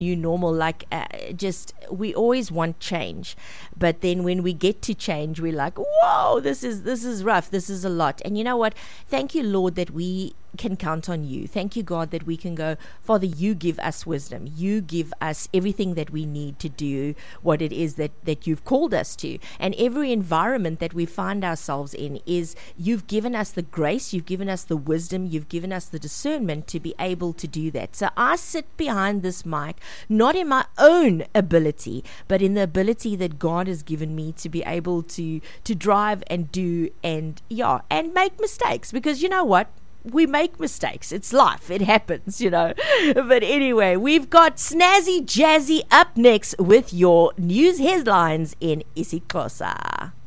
new normal, like just we always want change, but then when we get to change, we're like, whoa, this is rough, this is a lot. And you know what, thank you, Lord, that we can count on you. Thank you, God, that we can go, Father, you give us wisdom, you give us everything that we need to do what it is that you've called us to. And every environment that we find ourselves in is, you've given us the grace, you've given us the wisdom, you've given us the discernment to be able to do that. So I sit behind this mic, not in my own ability, but in the ability that God has given me to be able to drive and do and make mistakes, because you know what? We make mistakes. It's life. It happens, But anyway, we've got Snazzy Jazzy up next with your news headlines in isiXhosa.